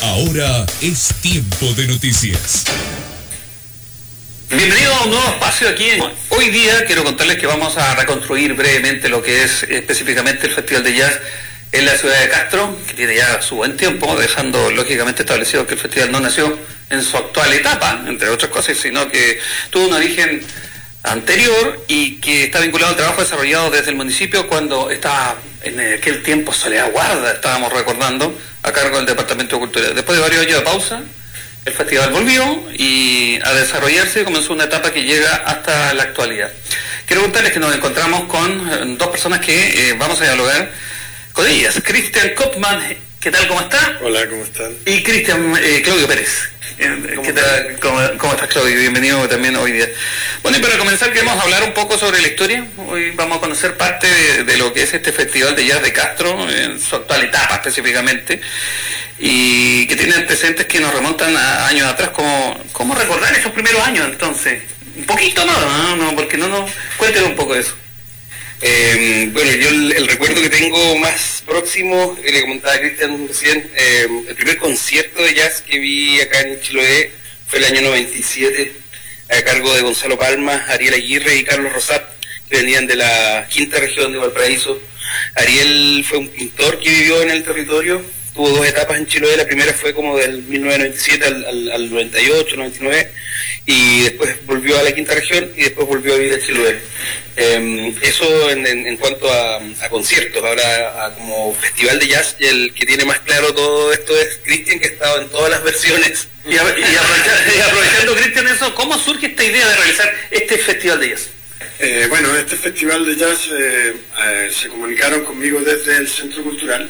Ahora es tiempo de noticias. Bienvenido a un nuevo espacio aquí. Hoy día quiero contarles que vamos a reconstruir brevemente lo que es específicamente el Festival de Jazz en la ciudad de Castro, que tiene ya su buen tiempo, dejando lógicamente establecido que el festival no nació en su actual etapa, entre otras cosas, sino que tuvo un origen anterior y que está vinculado al trabajo desarrollado desde el municipio cuando estaba en aquel tiempo Soledad Guarda, estábamos recordando, a cargo del Departamento de Cultura. Después de varios años de pausa, el festival volvió y a desarrollarse y comenzó una etapa que llega hasta la actualidad. Quiero contarles que nos encontramos con dos personas que vamos a dialogar con ellas. Cristian Kopman, ¿qué tal? ¿Cómo está? Hola, ¿cómo están? Y Cristian Claudio Pérez. ¿Qué tal? ¿Cómo estás, Claudio? Bienvenido también hoy día. Bueno, y para comenzar queremos hablar un poco sobre la historia. Hoy vamos a conocer parte de lo que es este Festival de Jazz de Castro, en su actual etapa específicamente, y que tiene antecedentes que nos remontan a años atrás. ¿Cómo recordar esos primeros años entonces? Un poquito, ¿no? Porque no nos cuenten un poco de eso. Bueno, yo el recuerdo que tengo más próximo, le comentaba a Cristian recién, el primer concierto de jazz que vi acá en Chiloé fue el año 97, a cargo de Gonzalo Palma, Ariel Aguirre y Carlos Rosat, que venían de la quinta región de Valparaíso. Ariel fue un pintor que vivió en el territorio, tuvo dos etapas en Chiloé. La primera fue como del 1997 al 98, 99, y después volvió a la quinta región y después volvió a vivir en Chiloé. Eso en cuanto a conciertos. Ahora como festival de jazz, el que tiene más claro todo esto es Cristian, que ha estado en todas las versiones. Y aprovechando, Cristian, eso, ¿cómo surge esta idea de realizar este festival de jazz? Bueno, este festival de jazz se comunicaron conmigo desde el Centro Cultural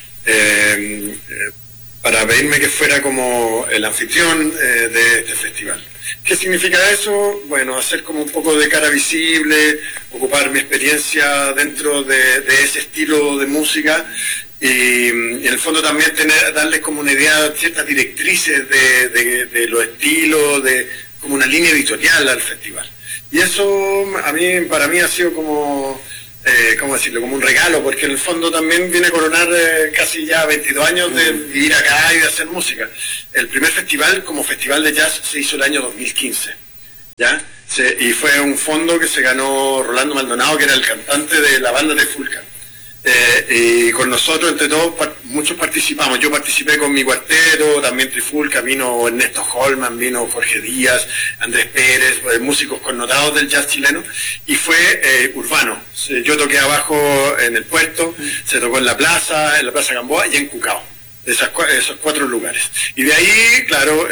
para pedirme que fuera como el anfitrión de este festival. ¿Qué significa eso? Bueno, hacer como un poco de cara visible, ocupar mi experiencia dentro de ese estilo de música y en el fondo también darles como una idea, ciertas directrices de los estilos, de como una línea editorial al festival. Y eso para mí ha sido como, ¿cómo decirlo?, como un regalo, porque en el fondo también viene a coronar casi ya 22 años de vivir acá y de hacer música. El primer festival como festival de jazz se hizo el año 2015, ¿ya? Y fue un fondo que se ganó Rolando Maldonado, que era el cantante de la banda Trifulca. Y con nosotros, entre todos, muchos participamos. Yo participé con mi cuarteto, también Trifulca, vino Ernesto Holman, vino Jorge Díaz, Andrés Pérez, músicos connotados del jazz chileno, y fue urbano. Yo toqué abajo en el puerto, se tocó en la Plaza Gamboa y en Cucao. Esos 4 lugares. Y de ahí, claro,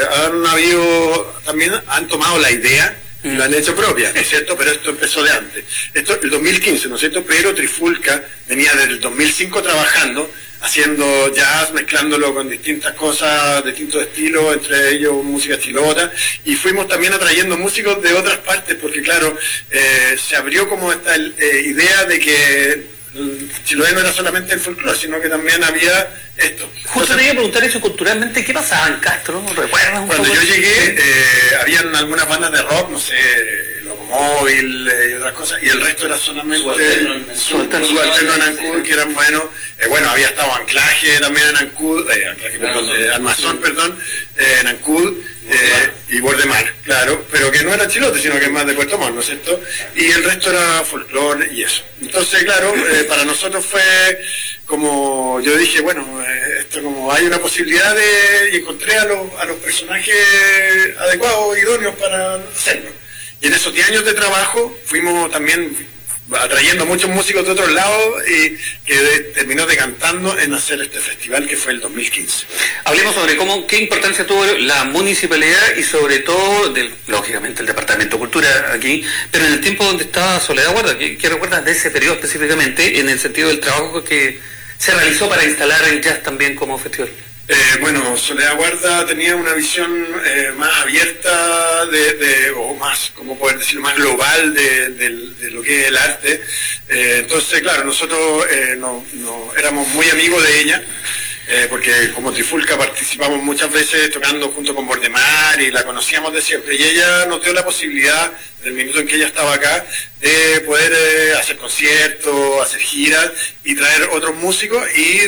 han tomado la idea y lo han hecho propia, ¿no es cierto? Pero esto empezó de antes. Esto el 2015, ¿no es cierto? Pero Trifulca venía desde el 2005 trabajando, haciendo jazz, mezclándolo con distintas cosas, distintos estilos, entre ellos música chilota, y fuimos también atrayendo músicos de otras partes, porque claro, se abrió como esta idea de que Chiloé no era solamente el folclore, sino que también había esto. Justo te iba a preguntar eso culturalmente, ¿qué pasaba en Castro? ¿Recuerdas un poco? Cuando yo llegué, habían algunas bandas de rock, no sé, Locomóvil y otras cosas, y el resto era solamente Subalterno en Ancud, que eran buenos. Bueno, había estado Anclaje también en Ancud, Armazón, en Ancud, y Bordemar, claro, pero que no era chilote, sino que es más de Puerto Montt, ¿no es cierto? Y el resto era folclore y eso. Entonces, claro, para nosotros fue como, yo dije, bueno, esto como hay una posibilidad y encontré a los personajes adecuados, idóneos para hacerlo. Y en esos 10 años de trabajo fuimos también atrayendo muchos músicos de otros lados y que terminó decantando en hacer este festival que fue el 2015. Hablemos sobre qué importancia tuvo la municipalidad y sobre todo, lógicamente, el Departamento de Cultura aquí, pero en el tiempo donde estaba Soledad Guarda. ¿Qué recuerdas de ese periodo específicamente en el sentido del trabajo que se realizó para instalar el jazz también como festival? Bueno, Soledad Guarda tenía una visión más abierta o más, como poder decirlo, más global de lo que es el arte. Entonces, claro, nosotros éramos muy amigos de ella, porque como Trifulca participamos muchas veces tocando junto con Bordemar y la conocíamos de siempre. Y ella nos dio la posibilidad, del minuto en que ella estaba acá, de poder hacer conciertos, hacer giras y traer otros músicos y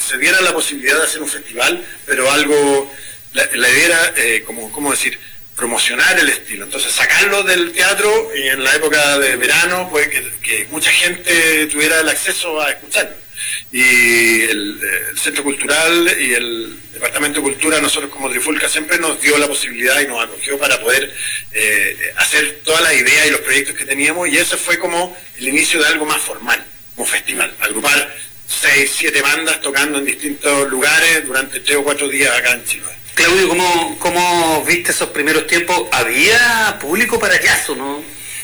se diera la posibilidad de hacer un festival, pero algo, la idea era, ¿cómo decir?, promocionar el estilo. Entonces sacarlo del teatro y en la época de verano, pues que mucha gente tuviera el acceso a escucharlo. Y el Centro Cultural y el Departamento de Cultura, nosotros como Trifulca, siempre nos dio la posibilidad y nos acogió para poder hacer todas las ideas y los proyectos que teníamos, y ese fue como el inicio de algo más formal, como festival, agrupar 6, 7 bandas tocando en distintos lugares durante 3 o 4 días acá en Chile. Claudio, ¿cómo viste esos primeros tiempos? ¿Había público para jazz o no?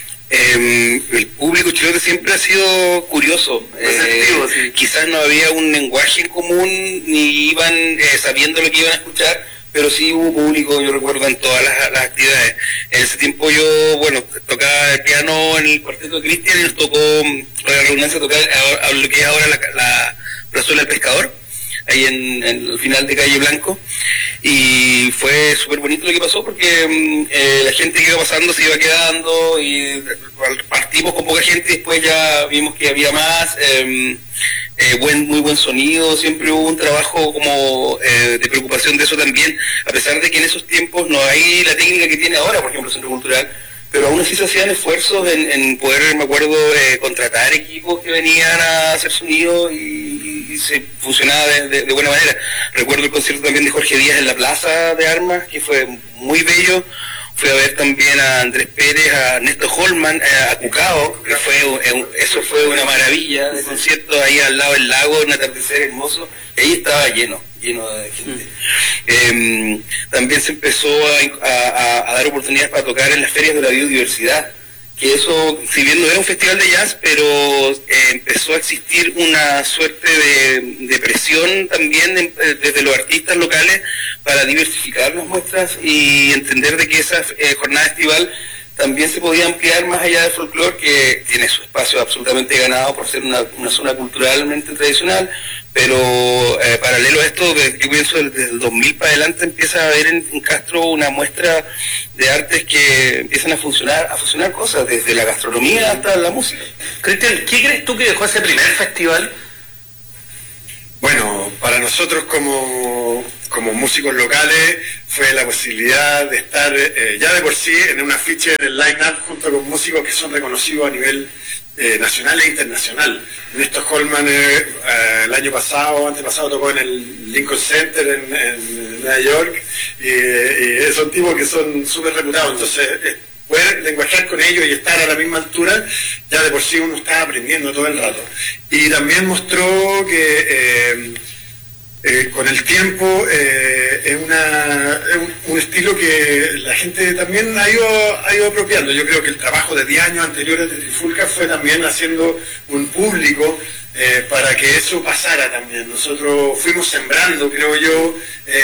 El público chileno siempre ha sido curioso. Receptivo, sí. Quizás no había un lenguaje en común, ni iban sabiendo lo que iban a escuchar, pero sí hubo público, yo recuerdo, en todas las actividades. En ese tiempo yo, tocaba el piano en el cuarteto de Cristian y nos tocó, la redundancia, tocar a lo que es ahora la Plazuela del Pescador, ahí en el final de Calle Blanco, y fue súper bonito lo que pasó porque la gente que iba pasando se iba quedando y partimos con poca gente, después ya vimos que había más, muy buen sonido, siempre hubo un trabajo como de preocupación de eso también, a pesar de que en esos tiempos no hay la técnica que tiene ahora, por ejemplo, el Centro Cultural, pero aún así se hacían esfuerzos en poder, me acuerdo, contratar equipos que venían a hacer sonido y se funcionaba de buena manera. Recuerdo el concierto también de Jorge Díaz en la Plaza de Armas, que fue muy bello. Fui a ver también a Andrés Pérez, a Néstor Holman, a Cucao, que eso fue una maravilla de concierto ahí al lado del lago, un atardecer hermoso, y ahí estaba lleno de gente. También se empezó a dar oportunidades para tocar en las ferias de la biodiversidad, que eso, si bien no era un festival de jazz, pero empezó a existir una suerte de presión también desde los artistas locales para diversificar las muestras y entender de que esa jornada estival también se podía ampliar más allá del folclore, que tiene su espacio absolutamente ganado por ser una zona culturalmente tradicional, pero paralelo a esto, yo pienso desde el 2000 para adelante empieza a haber en Castro una muestra de artes que empiezan a funcionar cosas, desde la gastronomía hasta la música. Cristian, ¿qué crees tú que dejó ese primer festival? Bueno, para nosotros como músicos locales fue la posibilidad de estar ya de por sí en un afiche en el line-up junto con músicos que son reconocidos a nivel nacional e internacional. Néstor Holman el año pasado, antepasado, tocó en el Lincoln Center en Nueva York y son tipos que son súper reputados, entonces poder lenguajear con ellos y estar a la misma altura, ya de por sí uno está aprendiendo todo el rato. Y también mostró que con el tiempo es un estilo que la gente también ha ido apropiando. Yo creo que el trabajo de 10 años anteriores de Trifulca fue también haciendo un público para que eso pasara también. Nosotros fuimos sembrando, creo yo,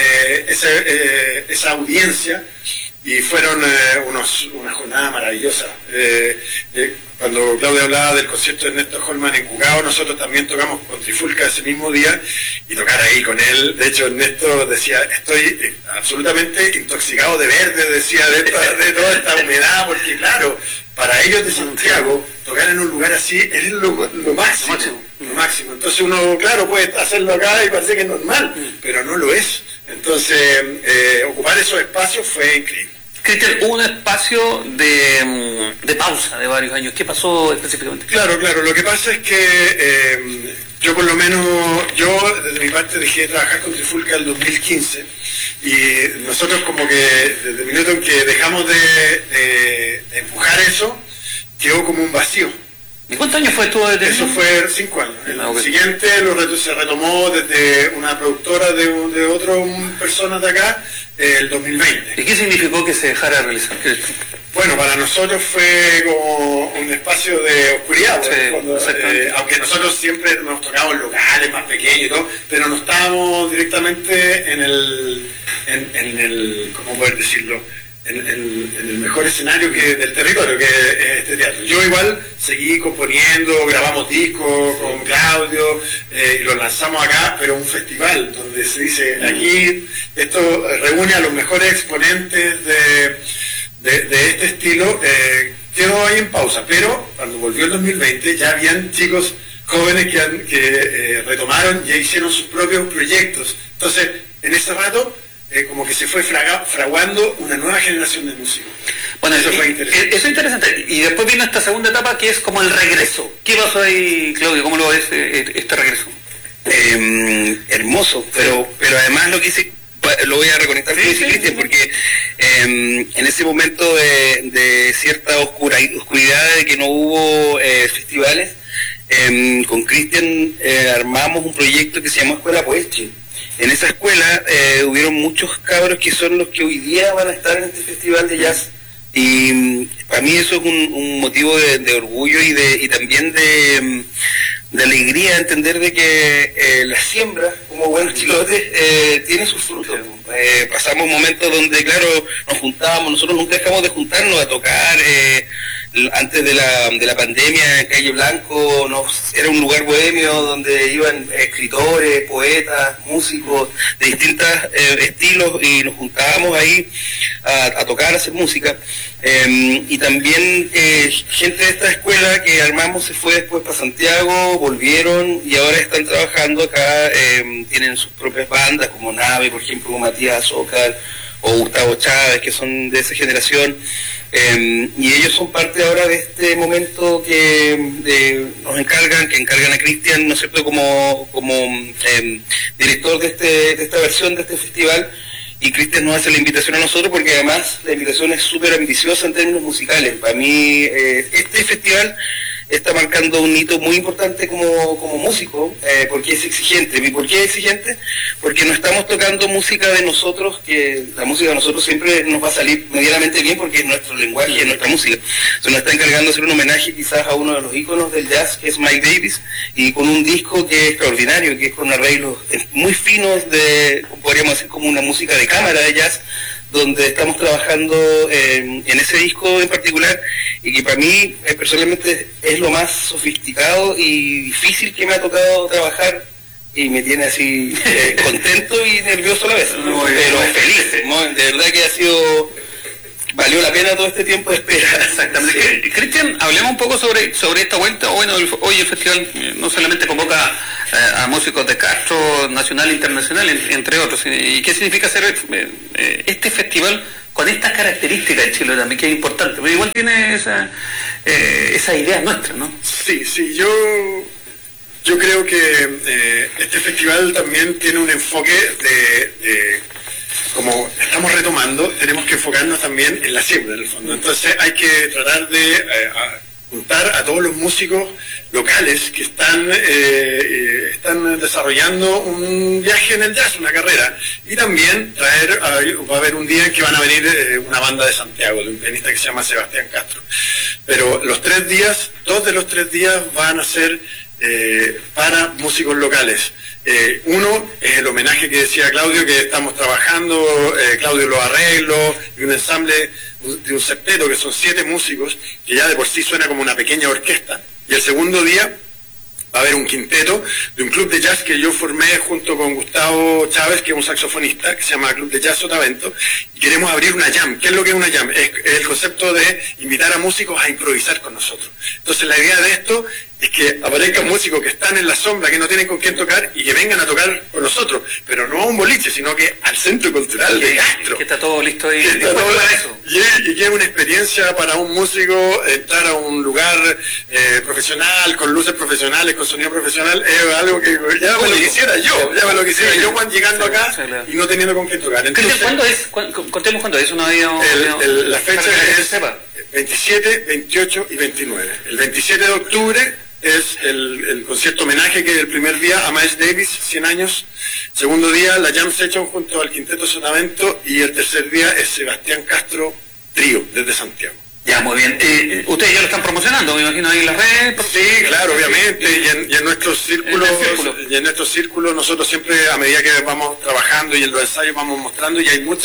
esa audiencia, y fueron una jornada maravillosa. Cuando Claudio hablaba del concierto de Néstor Holman en Cucao, nosotros también tocamos con Trifulca ese mismo día, y tocar ahí con él, de hecho Néstor decía, estoy absolutamente intoxicado de verde, decía, de toda esta humedad, porque claro, para ellos de Santiago, tocar en un lugar así es lo máximo. Lo máximo. Entonces uno, claro, puede hacerlo acá y parece que es normal, pero no lo es. Entonces, ocupar esos espacios fue increíble. Cristian, hubo un espacio de pausa de varios años. ¿Qué pasó específicamente? Claro, lo que pasa es que yo por lo menos, desde mi parte dejé de trabajar con Trifulca en el 2015, y nosotros como que desde el minuto en que dejamos de empujar eso, quedó como un vacío. ¿Y cuántos años fue esto? Eso fue 5 años. El siguiente se retomó desde una productora de otras personas de acá, el 2020. ¿Y qué significó que se dejara de realizar? Bueno, para nosotros fue como un espacio de oscuridad, sí, aunque nosotros siempre nos tocamos locales más pequeños y todo, pero no estábamos directamente en el ¿cómo poder decirlo?, en el mejor escenario del territorio, que es este teatro. Yo igual seguí componiendo, grabamos discos con Claudio, y los lanzamos acá, pero un festival donde se dice, aquí esto reúne a los mejores exponentes de este estilo, quedó ahí en pausa, pero cuando volvió el 2020 ya habían chicos jóvenes que retomaron y hicieron sus propios proyectos. Entonces, en ese rato, como que se fue fraguando una nueva generación de músicos. Bueno, eso fue interesante. Eso es interesante. Y después vino esta segunda etapa que es como el regreso. ¿Qué pasó ahí, Claudio? ¿Cómo lo ves este regreso? Hermoso, pero además lo voy a reconectar con Cristian, porque en ese momento de cierta oscuridad de que no hubo festivales, con Cristian armamos un proyecto que se llamó Escuela Poeschi. En esa escuela hubieron muchos cabros que son los que hoy día van a estar en este festival de jazz, y para mí eso es un motivo de orgullo y también de alegría, entender de que la siembra, como buenos chilotes, tiene sus frutos. Pasamos momentos donde, claro, nos juntábamos, nosotros nunca dejamos de juntarnos a tocar. Antes de la pandemia, en Calle Blanco era un lugar bohemio donde iban escritores, poetas, músicos de distintos estilos, y nos juntábamos ahí a tocar, a hacer música. Y también gente de esta escuela que armamos se fue después para Santiago, volvieron y ahora están trabajando acá, tienen sus propias bandas como Nave, por ejemplo, como Matías Azócar o Gustavo Chávez, que son de esa generación. Y ellos son parte ahora de este momento que encargan a Cristian, ¿no es cierto?, como director de esta versión de este festival, y Cristian nos hace la invitación a nosotros porque además la invitación es súper ambiciosa en términos musicales. Para mí este festival está marcando un hito muy importante como músico, porque es exigente. ¿Y por qué es exigente? Porque no estamos tocando música de nosotros, que la música de nosotros siempre nos va a salir medianamente bien porque es nuestro lenguaje, es nuestra música. Se nos está encargando de hacer un homenaje quizás a uno de los íconos del jazz, que es Mike Davis, y con un disco que es extraordinario, que es con arreglos muy finos, podríamos decir como una música de cámara de jazz, donde estamos trabajando en ese disco en particular, y que para mí personalmente es lo más sofisticado y difícil que me ha tocado trabajar, y me tiene así contento y nervioso a la vez, pero feliz, ¿no? De verdad que valió la pena todo este tiempo de espera. Exactamente. Cristian, hablemos un poco sobre esta vuelta. Bueno, hoy el festival no solamente convoca a músicos de Castro, nacional e internacional, entre otros. ¿Y qué significa hacer este festival con estas características en Chile también, que es importante? Pero igual tiene esa idea nuestra, ¿no? Sí, yo creo que este festival también tiene un enfoque como estamos retomando, tenemos que enfocarnos también en la siembra, en el fondo. Entonces hay que tratar de juntar a todos los músicos locales que están desarrollando un viaje en el jazz, una carrera, y también va a haber un día en que van a venir una banda de Santiago, de un pianista que se llama Sebastián Castro. Pero dos de los tres días van a ser para músicos locales. Uno es el homenaje que decía Claudio, que estamos trabajando, Claudio los arreglos, y un ensamble de un septeto, que son 7 músicos, que ya de por sí suena como una pequeña orquesta. Y el segundo día va a haber un quinteto de un club de jazz que yo formé junto con Gustavo Chávez, que es un saxofonista, que se llama Club de Jazz Sotavento, y queremos abrir una jam. ¿Qué es lo que es una jam? Es el concepto de invitar a músicos a improvisar con nosotros. Entonces la idea de esto es que aparezcan músicos que están en la sombra, que no tienen con quién tocar, y que vengan a tocar con nosotros, pero no a un boliche, sino que al Centro Cultural de Castro. Que está todo listo ahí. Para eso. Y que es una experiencia para un músico entrar a un lugar profesional, con luces profesionales, con sonido profesional, es algo que ya me lo quisiera yo, Juan, llegando acá y no teniendo con quién tocar. Entonces, ¿cuándo es? Contemos cuándo es. La fecha es 27, 28 y 29. El 27 de octubre es el concierto homenaje, que es el primer día a Miles Davis, 100 años. Segundo día, la Jam Session junto al Quinteto Sotavento, y el tercer día es Sebastián Castro Trío, desde Santiago. Ya, muy bien. Ustedes ya lo están promocionando, me imagino, ahí en las redes. Sí, claro, obviamente, y en nuestros círculos nosotros siempre, a medida que vamos trabajando y en los ensayos vamos mostrando, y hay mucho,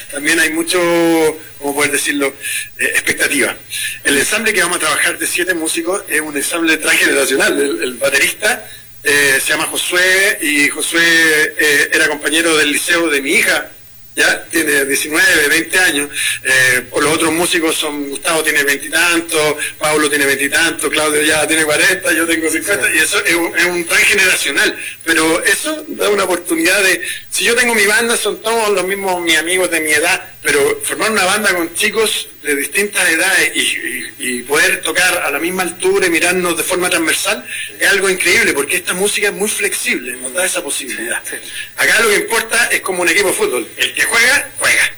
¿cómo poder decirlo?, expectativa. El ensamble que vamos a trabajar de 7 músicos es un ensamble transgeneracional. El baterista se llama Josué, y Josué era compañero del liceo de mi hija, ya tiene 19, 20 años, por los otros músicos Gustavo tiene 20 y tanto, Pablo tiene 20 y tanto, Claudio ya tiene 40, yo tengo 50, y eso es un transgeneracional, pero eso da una oportunidad de, si yo tengo mi banda, son todos los mismos mis amigos de mi edad, pero formar una banda con chicos de distintas edades y poder tocar a la misma altura y mirarnos de forma transversal es algo increíble, porque esta música es muy flexible, nos da esa posibilidad. Acá lo que importa es como un equipo de fútbol, el que juega, juega.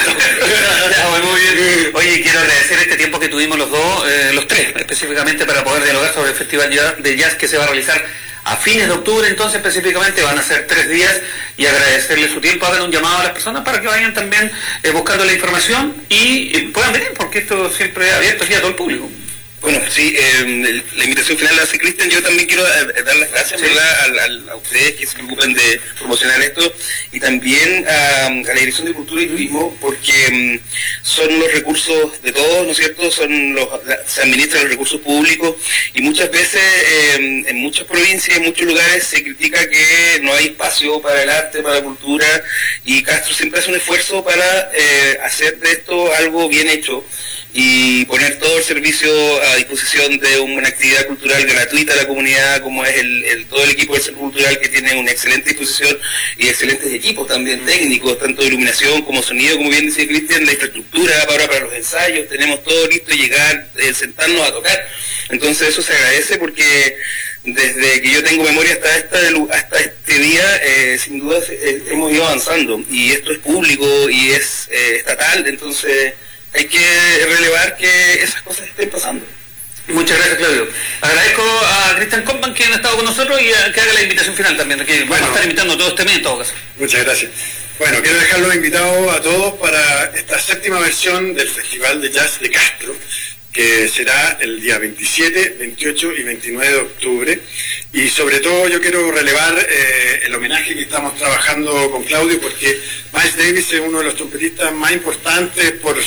Muy bien. Oye, quiero agradecer este tiempo que tuvimos los dos, los tres específicamente, para poder dialogar sobre el Festival de Jazz que se va a realizar a fines de octubre. Entonces específicamente van a ser 3 días, y agradecerle su tiempo. Hagan un llamado a las personas para que vayan también buscando la información y puedan venir, porque esto siempre es abierto aquí a todo el público. Bueno, sí, la invitación final la hace Cristian. Yo también quiero dar las gracias, ¿verdad?, a ustedes que se preocupan de promocionar esto, y también a la Dirección de Cultura y Turismo, porque son los recursos de todos, ¿no es cierto? Se administran los recursos públicos, y muchas veces en muchas provincias, en muchos lugares se critica que no hay espacio para el arte, para la cultura, y Castro siempre hace un esfuerzo para hacer de esto algo bien hecho y poner todo el servicio a disposición de una actividad cultural gratuita a la comunidad, como es todo el equipo del Centro Cultural, que tiene una excelente disposición y excelentes equipos también técnicos, tanto de iluminación como sonido, como bien decía Cristian, la infraestructura para los ensayos, tenemos todo listo, llegar, sentarnos a tocar. Entonces eso se agradece, porque desde que yo tengo memoria hasta este día, sin duda hemos ido avanzando, y esto es público y es estatal, entonces hay que relevar que esas cosas estén pasando. Muchas gracias, Claudio. Agradezco a Cristian Kompán, que ha estado con nosotros, y que haga la invitación final también, que vamos a estar invitando a todo este mes en todo caso. Muchas gracias. Bueno, quiero dejarlos invitados a todos para esta 7ª versión del Festival de Jazz de Castro, que será el día 27, 28 y 29 de octubre. Y sobre todo yo quiero relevar el homenaje que estamos trabajando con Claudio, porque Miles Davis es uno de los trompetistas más importantes por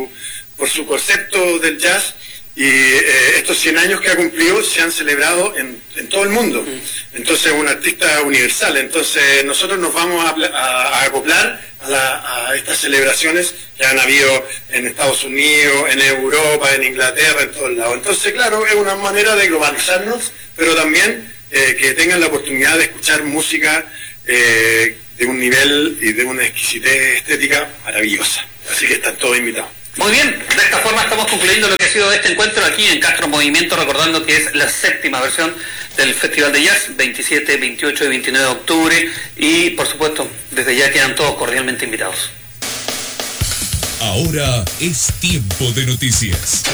su concepto del jazz, y estos 100 años que ha cumplido se han celebrado en todo el mundo. Entonces es un artista universal. Entonces nosotros nos vamos a acoplar a estas celebraciones que han habido en Estados Unidos, en Europa, en Inglaterra, en todos lados. Entonces, claro, es una manera de globalizarnos, pero también que tengan la oportunidad de escuchar música de un nivel y de una exquisitez estética maravillosa. Así que están todos invitados. Muy bien, de esta forma estamos concluyendo lo que ha sido este encuentro aquí en Castro Movimiento, recordando que es la 7ª versión del Festival de Jazz, 27, 28 y 29 de octubre, y por supuesto, desde ya quedan todos cordialmente invitados. Ahora es tiempo de noticias.